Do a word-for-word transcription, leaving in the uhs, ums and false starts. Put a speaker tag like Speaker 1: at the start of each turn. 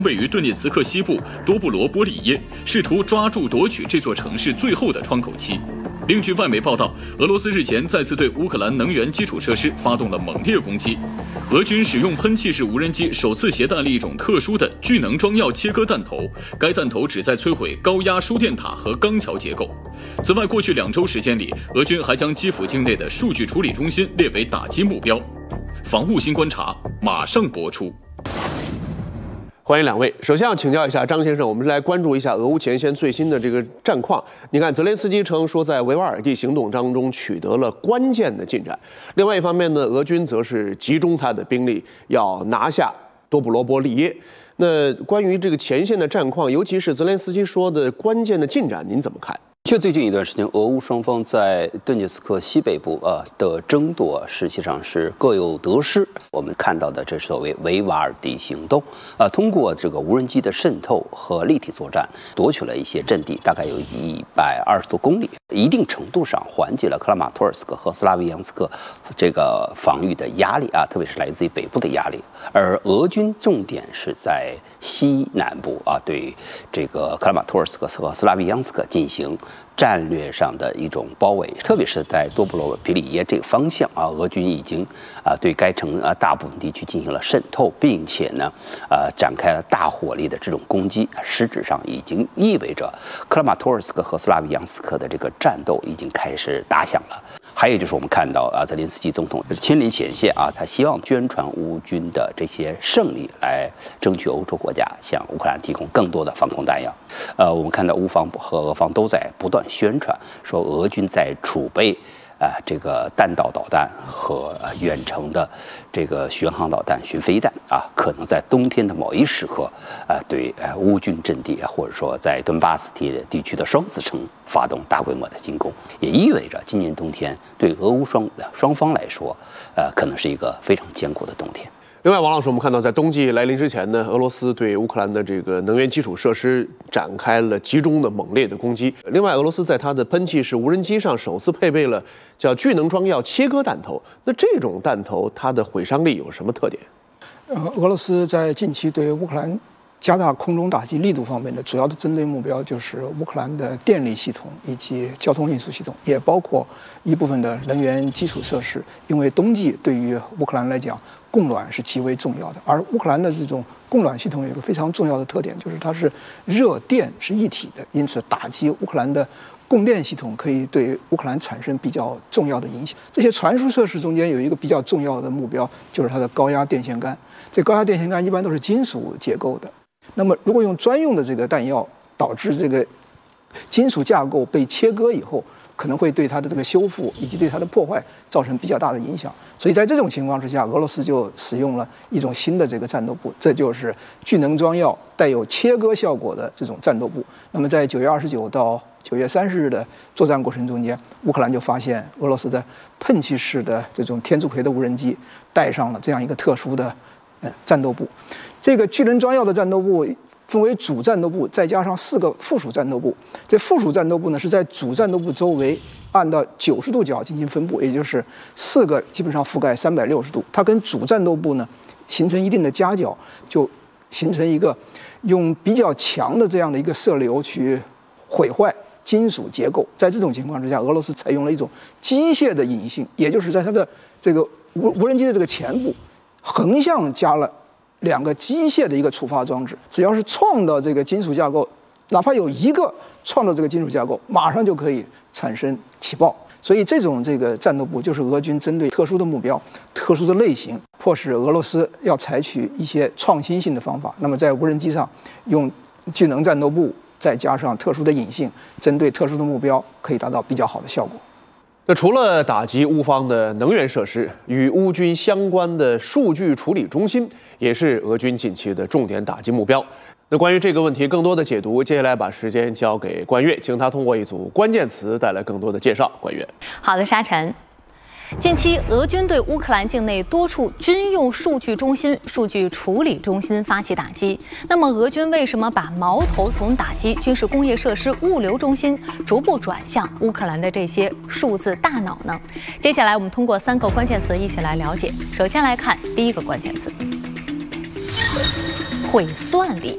Speaker 1: 位于顿涅茨克西部多布罗波利耶，试图抓住夺取这座城市最后的窗口期。另据外媒报道，俄罗斯日前再次对乌克兰能源基础设施发动了猛烈攻击。俄军使用喷气式无人机首次携带了一种特殊的聚能装药切割弹头，该弹头旨在摧毁高压输电塔和钢桥结构。此外，过去两周时间里，俄军还将基辅境内的数据处理中心列为打击目标。防务新观察马上播出。
Speaker 2: 欢迎两位。首先要请教一下张先生，我们来关注一下俄乌前线最新的这个战况。你看，泽连斯基称说在维瓦尔第行动当中取得了关键的进展。另外一方面呢，俄军则是集中他的兵力要拿下多布罗波利耶。那关于这个前线的战况，尤其是泽连斯基说的关键的进展，您怎么看？
Speaker 3: 确最近一段时间，俄乌双方在顿涅茨克西北部啊的争夺，实际上是各有得失。我们看到的这所谓维瓦尔第行动，啊，通过这个无人机的渗透和立体作战，夺取了一些阵地，大概有一百二十多公里，一定程度上缓解了克拉马托尔斯克和斯拉维扬斯克这个防御的压力啊，特别是来自于北部的压力。而俄军重点是在西南部啊，对这个克拉马托尔斯克和斯拉维扬斯克进行战略上的一种包围，特别是在多布罗皮里耶这个方向啊，俄军已经啊对该城啊大部分地区进行了渗透，并且呢，呃展开了大火力的这种攻击，实质上已经意味着克拉马托尔斯克和斯拉维扬斯克的这个战斗已经开始打响了。还有就是我们看到啊，泽连斯基总统亲临前线啊，他希望宣传乌军的这些胜利，来争取欧洲国家向乌克兰提供更多的防空弹药。呃，我们看到乌方和俄方都在不断宣传说，俄军在储备啊、呃、这个弹道导弹和、呃、远程的这个巡航导弹、巡飞弹啊，可能在冬天的某一时刻啊、呃，对呃乌军阵地啊，或者说在顿巴斯地地区的双子城发动大规模的进攻，也意味着今年冬天对俄乌双双方来说，呃，可能是一个非常艰苦的冬天。
Speaker 2: 另外，王老师，我们看到在冬季来临之前呢，俄罗斯对乌克兰的这个能源基础设施展开了集中的猛烈的攻击。另外，俄罗斯在它的喷气式无人机上首次配备了叫聚能装药切割弹头。那这种弹头它的毁伤力有什么特点？
Speaker 4: 呃，俄罗斯在近期对乌克兰加大空中打击力度方面的主要的针对目标就是乌克兰的电力系统以及交通运输系统，也包括一部分的能源基础设施。因为冬季对于乌克兰来讲，供暖是极为重要的，而乌克兰的这种供暖系统有一个非常重要的特点，就是它是热电是一体的，因此打击乌克兰的供电系统可以对乌克兰产生比较重要的影响。这些传输设施中间有一个比较重要的目标，就是它的高压电线杆。这高压电线杆一般都是金属结构的，那么如果用专用的这个弹药，导致这个金属架构被切割以后，可能会对它的这个修复以及对它的破坏造成比较大的影响。所以在这种情况之下，俄罗斯就使用了一种新的这个战斗部，这就是聚能装药带有切割效果的这种战斗部。那么在九月二十九到九月三十日的作战过程中间，乌克兰就发现俄罗斯的喷气式的这种天竺葵的无人机带上了这样一个特殊的呃战斗部。这个聚能装药的战斗部分为主战斗部，再加上四个附属战斗部。这附属战斗部呢，是在主战斗部周围按照九十度角进行分布，也就是四个基本上覆盖三百六十度。它跟主战斗部呢形成一定的夹角，就形成一个用比较强的这样的一个射流去毁坏金属结构。在这种情况之下，俄罗斯采用了一种机械的引信，也就是在它的这个无无人机的这个前部横向加了两个机械的一个触发装置，只要是撞到这个金属架构，哪怕有一个撞到这个金属架构，马上就可以产生起爆。所以这种这个战斗部就是俄军针对特殊的目标、特殊的类型，迫使俄罗斯要采取一些创新性的方法。那么在无人机上用聚能战斗部，再加上特殊的引信，针对特殊的目标，可以达到比较好的效果。
Speaker 2: 那除了打击乌方的能源设施，与乌军相关的数据处理中心也是俄军近期的重点打击目标。那关于这个问题更多的解读，接下来把时间交给关悦，请他通过一组关键词带来更多的介绍。关悦，
Speaker 5: 好的，沙尘。近期，俄军对乌克兰境内多处军用数据中心、数据处理中心发起打击。那么，俄军为什么把矛头从打击军事工业设施、物流中心，逐步转向乌克兰的这些数字大脑呢？接下来，我们通过三个关键词一起来了解。首先来看第一个关键词：会算力。